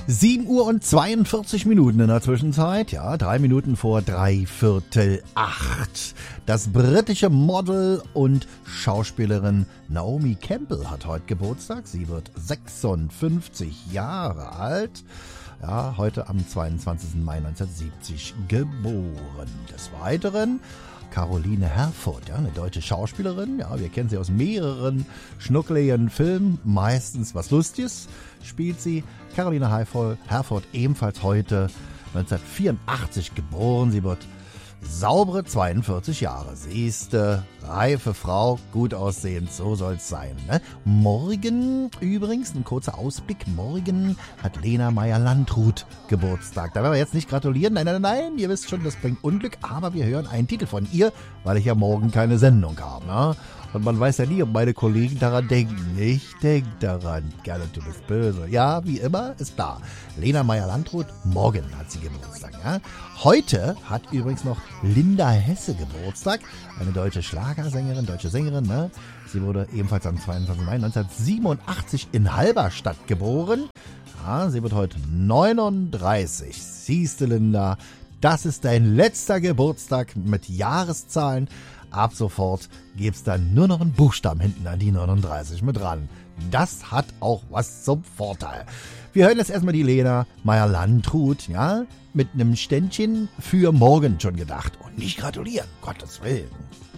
7 Uhr und 42 Minuten in der Zwischenzeit, ja, 3 Minuten vor 7:45. Das britische Model und Schauspielerin Naomi Campbell hat heute Geburtstag. Sie wird 56 Jahre alt. Ja, heute am 22. Mai 1970 geboren. Des Weiteren Caroline Herfurth, ja, eine deutsche Schauspielerin. Ja, wir kennen sie aus mehreren schnuckeligen Filmen, meistens was Lustiges spielt sie. Caroline Herfurth, ebenfalls heute 1984 geboren. Sie wird saubere 42 Jahre. Sie ist reife Frau, gut aussehend, so soll's sein. Ne? Morgen übrigens, ein kurzer Ausblick, morgen hat Lena Meyer-Landrut Geburtstag. Da werden wir jetzt nicht gratulieren, nein, ihr wisst schon, das bringt Unglück, aber wir hören einen Titel von ihr, weil ich ja morgen keine Sendung habe. Ne? Und man weiß ja nie, ob meine Kollegen daran denken. Ich denke daran. Gerne, du bist böse. Ja, wie immer, ist da. Lena Meyer-Landrut, morgen hat sie Geburtstag. Ja? Heute hat übrigens noch Linda Hesse Geburtstag. Eine deutsche Schlagersängerin, deutsche Sängerin. Ne? Sie wurde ebenfalls am 22. Mai 1987 in Halberstadt geboren. Ja, sie wird heute 39. Siehste, Linda, das ist dein letzter Geburtstag mit Jahreszahlen. Ab sofort gibt's dann nur noch einen Buchstaben hinten an die 39 mit ran. Das hat auch was zum Vorteil. Wir hören jetzt erstmal die Lena Meyer-Landrut, ja, mit einem Ständchen für morgen schon gedacht. Und nicht gratulieren, Gottes Willen.